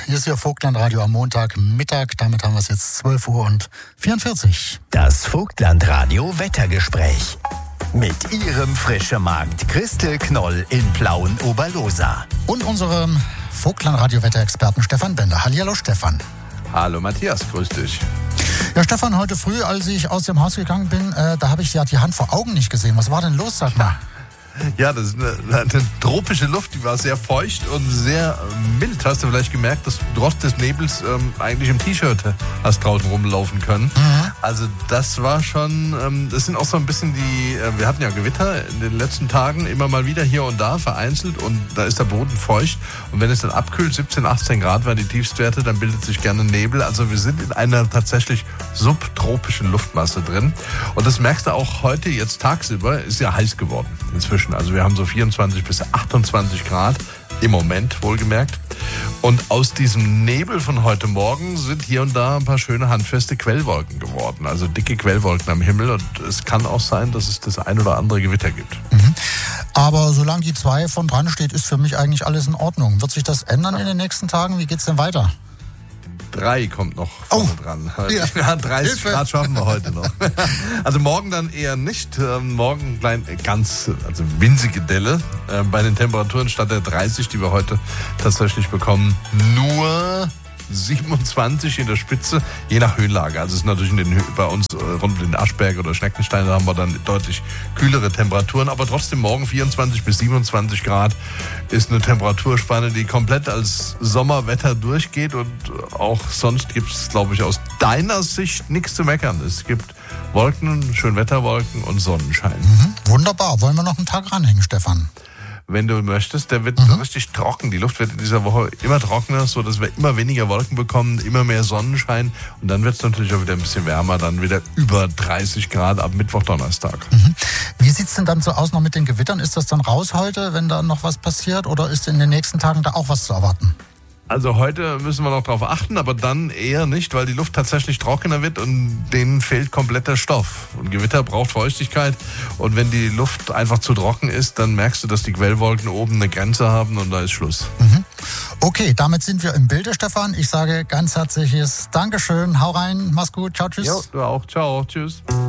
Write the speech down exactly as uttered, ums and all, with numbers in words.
Hier ist Ihr Vogtlandradio am Montagmittag. Damit haben wir es jetzt zwölf Uhr und vierundvierzig. Das Vogtlandradio Wettergespräch. Mit Ihrem Frischemarkt Christel Knoll in Plauen-Oberlosa. Und unserem Vogtlandradio Wetterexperten Stefan Bender. Hallihallo Stefan. Hallo Matthias, grüß dich. Ja Stefan, heute früh, als ich aus dem Haus gegangen bin, äh, da habe ich ja die Hand vor Augen nicht gesehen. Was war denn los, sag mal? Ja, das ist eine, eine tropische Luft, die war sehr feucht und sehr mild. Hast du vielleicht gemerkt, dass du trotz des Nebels ähm, eigentlich im T-Shirt hast draußen rumlaufen können. Mhm. Also das war schon, ähm, das sind auch so ein bisschen die, äh, wir hatten ja Gewitter in den letzten Tagen, immer mal wieder hier und da vereinzelt und da ist der Boden feucht. Und wenn es dann abkühlt, siebzehn, achtzehn Grad waren die Tiefstwerte, dann bildet sich gerne Nebel. Also wir sind in einer tatsächlich subtropischen Luftmasse drin. Und das merkst du auch heute jetzt tagsüber, ist ja heiß geworden inzwischen. Also wir haben so vierundzwanzig bis achtundzwanzig Grad im Moment, wohlgemerkt. Und aus diesem Nebel von heute Morgen sind hier und da ein paar schöne handfeste Quellwolken geworden. Also dicke Quellwolken am Himmel. Und es kann auch sein, dass es das ein oder andere Gewitter gibt. Mhm. Aber solange die zwei von dran steht, ist für mich eigentlich alles in Ordnung. Wird sich das ändern in den nächsten Tagen? Wie geht's denn weiter? Drei kommt noch vorne oh, dran. Ja. Ja, dreißig Hilfe. Grad schaffen wir heute noch. Also morgen dann eher nicht. Ähm, morgen klein, ganz, also winzige Delle. Äh, bei den Temperaturen statt der dreißig, die wir heute tatsächlich bekommen, nur siebenundzwanzig in der Spitze, je nach Höhenlage. Also es ist natürlich in den, bei uns äh, rund um den Aschberg oder Schneckenstein, da haben wir dann deutlich kühlere Temperaturen. Aber trotzdem morgen vierundzwanzig bis siebenundzwanzig Grad ist eine Temperaturspanne, die komplett als Sommerwetter durchgeht. Und auch sonst gibt es, glaube ich, aus deiner Sicht nichts zu meckern. Es gibt Wolken, Schönwetterwolken und Sonnenschein. Mhm, wunderbar. Wollen wir noch einen Tag ranhängen, Stefan? Wenn du möchtest, der wird mhm. richtig trocken. Die Luft wird in dieser Woche immer trockener, so dass wir immer weniger Wolken bekommen, immer mehr Sonnenschein. Und dann wird es natürlich auch wieder ein bisschen wärmer, dann wieder über dreißig Grad ab Mittwoch, Donnerstag. Mhm. Wie sieht es denn dann so aus noch mit den Gewittern? Ist das dann raus heute, wenn da noch was passiert? Oder ist in den nächsten Tagen da auch was zu erwarten? Also heute müssen wir noch drauf achten, aber dann eher nicht, weil die Luft tatsächlich trockener wird und denen fehlt komplett der Stoff. Und Gewitter braucht Feuchtigkeit und wenn die Luft einfach zu trocken ist, dann merkst du, dass die Quellwolken oben eine Grenze haben und da ist Schluss. Mhm. Okay, damit sind wir im Bilde, Stefan. Ich sage ganz herzliches Dankeschön, hau rein, mach's gut, ciao, tschüss. Ja, du auch, ciao, tschüss.